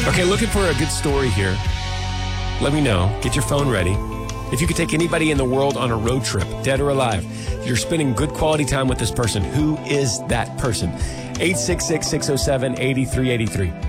Okay, looking for a good story here. Let me know. Get your phone ready. If you could take anybody in the world on a road trip, dead or alive, you're spending good quality time with this person. Who is that person? 866-607-8383.